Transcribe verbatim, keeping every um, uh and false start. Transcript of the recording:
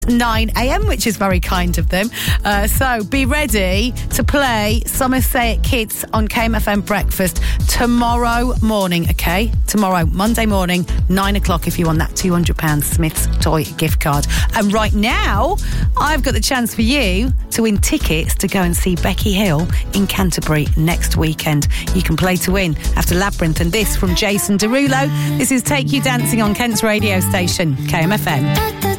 nine a.m, which is very kind of them. Uh, so be ready to play Somerset Kids on K M F M Breakfast tomorrow morning, okay? Tomorrow, Monday morning, nine o'clock if you want that two hundred pounds Smith's Toy gift card. And right now, I've got the chance for you to win tickets to go and see Becky Hill in Canterbury next weekend. You can play to win after Labyrinth, and this from Jason Derulo. This is Take You Dancing on Kent's radio station, K M F M.